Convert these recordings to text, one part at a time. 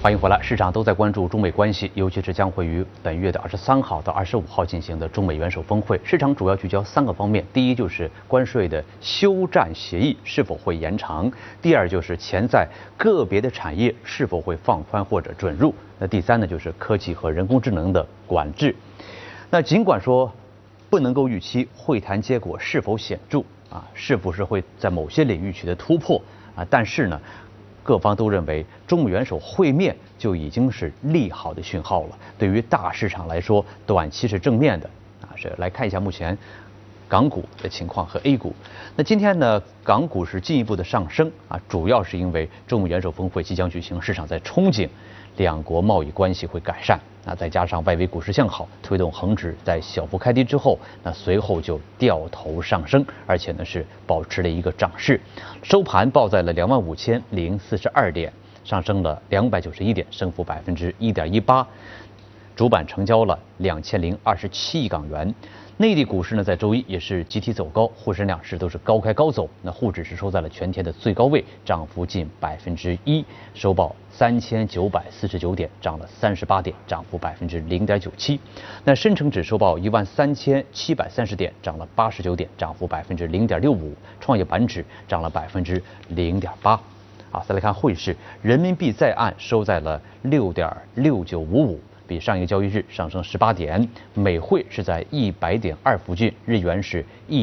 欢迎回来。市场都在关注中美关系，尤其是将会于本月的23号到25号进行的中美元首峰会。市场主要聚焦3个方面：第一就是关税的休战协议是否会延长；第二就是潜在个别的产业是否会放宽或者准入；那第三呢就是科技和人工智能的管制。那尽管说不能够预期会谈结果是否显著是否是会在某些领域取得突破但是呢，各方都认为中美元首会面就已经是利好的讯号了。对于大市场来说，短期是正面的是来看一下目前港股的情况和 A 股。那今天呢，港股是进一步的上升主要是因为中美元首峰会即将举行，市场在憧憬两国贸易关系会改善再加上外围股市向好，推动恒指在小幅开低之后，随后就掉头上升，而且呢是保持了一个涨势，收盘报在了25042点，上升了291点，升幅1.18%，主板成交了2027亿港元。内地股市呢，在周一也是集体走高，沪深两市都是高开高走。那沪指是收在了全天的最高位，涨幅近1%，收报3949点，涨了38点，涨幅0.97%。那深成指收报13730点，涨了89点，涨幅0.65%。创业板指涨了0.8%。再来看汇市，人民币在岸收在了6.6955。比上一个交易日上升18点，美汇是在100.2附近，日元是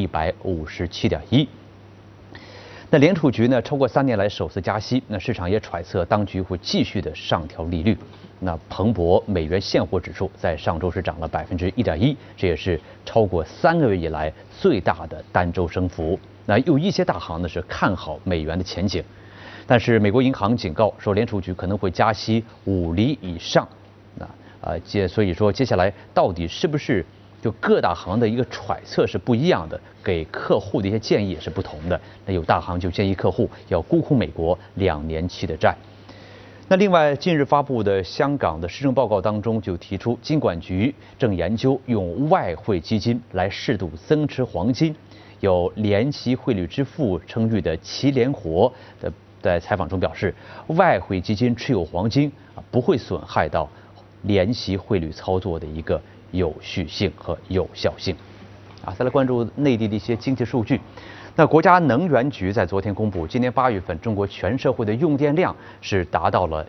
157.1。那联储局呢，超过3年来首次加息，那市场也揣测当局会继续的上调利率。那彭博美元现货指数在上周是涨了1.1%，这也是超过3个月以来最大的单周升幅。那有一些大行呢是看好美元的前景，但是美国银行警告说，联储局可能会加息5厘以上。所以说接下来到底是不是就各大行的一个揣测是不一样的，给客户的一些建议也是不同的。那有大行就建议客户要沽空美国2年期的债。那另外，近日发布的香港的施政报告当中就提出，金管局正研究用外汇基金来适度增持黄金。有联席汇率之父称誉的齐联活在采访中表示，外汇基金持有黄金不会损害到联席汇率操作的一个有序性和有效性。再来关注内地的一些经济数据。那国家能源局在昨天公布，今年8月份中国全社会的用电量是达到了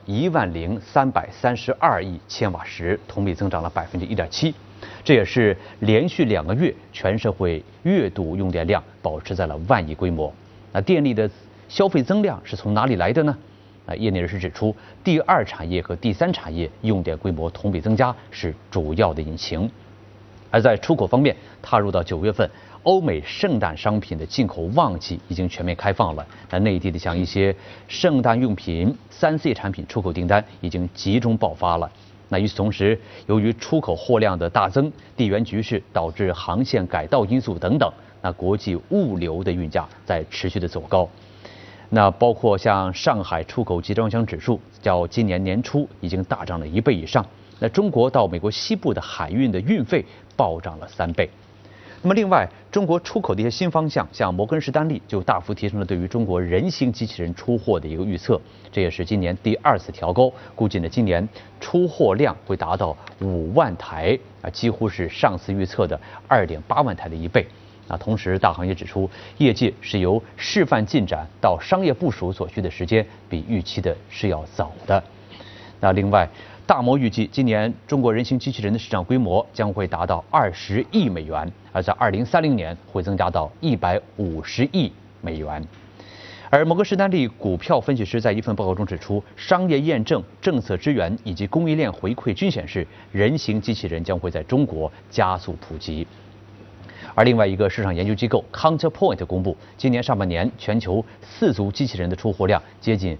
10332亿千瓦时，同比增长了1.7%，这也是连续2个月全社会月度用电量保持在了10000亿规模。那电力的消费增量是从哪里来的呢？业内人士指出，第2产业和第3产业用电规模同比增加是主要的引擎。而在出口方面，踏入到9月份，欧美圣诞商品的进口旺季已经全面开放了。那内地的像一些圣诞用品、3C 产品出口订单已经集中爆发了。那与此同时，由于出口货量的大增、地缘局势导致航线改道因素等等，那国际物流的运价在持续的走高。那包括像上海出口集装箱指数，较今年年初已经大涨了1倍以上。那中国到美国西部的海运的运费暴涨了3倍。那么另外，中国出口的一些新方向，像摩根士丹利就大幅提升了对于中国人形机器人出货的一个预测，这也是今年第2次调高，估计呢今年出货量会达到5万台几乎是上次预测的2.8万台的1倍。同时，大行业指出，业界是由示范进展到商业部署所需的时间比预期的是要早的。那另外，大摩预计今年中国人形机器人的市场规模将会达到20亿美元，而在2030年会增加到150亿美元。而摩根士丹利股票分析师在一份报告中指出，商业验证、政策支援以及供应链回馈均显示，人形机器人将会在中国加速普及。而另外一个市场研究机构 Counterpoint 公布，今年上半年全球4足机器人的出货量接近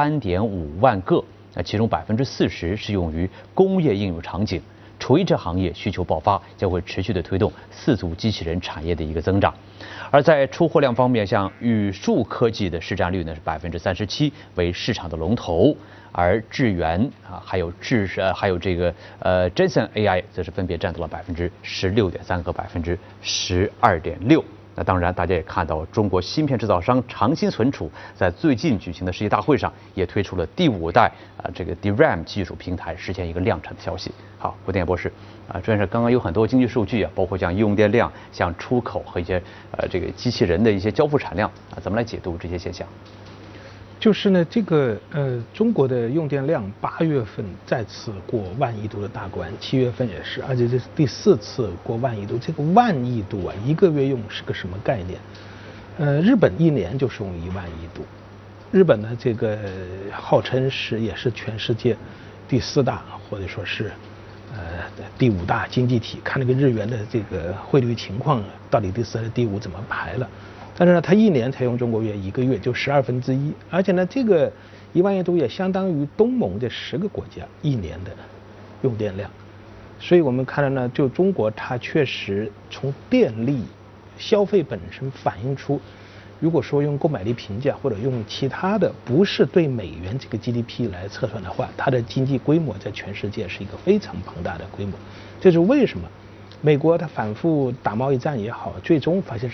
3.5万个，其中40%是用于工业应用场景，垂直行业需求爆发，将会持续的推动4足机器人产业的一个增长。而在出货量方面，像宇树科技的市占率呢是37%，为市场的龙头。而智源还有这个Jensen AI 则是分别占到了16.3%和12.6%。 那当然，大家也看到，中国芯片制造商长鑫存储在最近举行的世界大会上，也推出了第5代这个 DRAM 技术平台，实现一个量产的消息。好，胡定岩博士朱先生，刚刚有很多经济数据包括像用电量、像出口和一些这个机器人的一些交付产量怎么来解读这些现象？ 就是呢，这个中国的用电量8月份再次过10000亿度的大关，7月份也是，而且这是第4次过10000亿度。这个10000亿度1个月用是个什么概念？日本1年就是用10000亿度。日本呢，这个号称也是全世界第4大，或者说是第5大经济体。看那个日元的这个汇率情况，到底第4还是第5怎么排了？但是呢，它1年才用中国1个月，就1/12，而且呢，这个10000亿度也相当于东盟这10个国家1年的用电量。所以我们看到呢，就中国它确实从电力消费本身反映出，如果说用购买力评价或者用其他的不是对美元这个 GDP 来测算的话，它的经济规模在全世界是一个非常庞大的规模。这是为什么美国它反复打贸易战也好，最终发现